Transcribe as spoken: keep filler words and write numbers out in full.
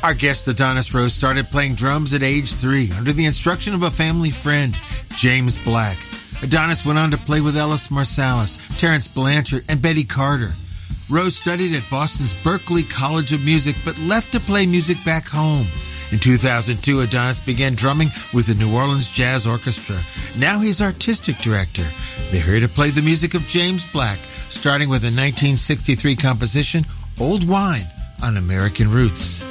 Our guest Adonis Rose started playing drums at age three under the instruction of a family friend, James Black. Adonis went on to play with Ellis Marsalis, Terrence Blanchard, and Betty Carter. Rose studied at Boston's Berklee College of Music, but left to play music back home. In two thousand two, Adonis began drumming with the New Orleans Jazz Orchestra. Now he's artistic director. They're here to play the music of James Black, starting with a nineteen sixty-three composition, Old Wine, on American Roots.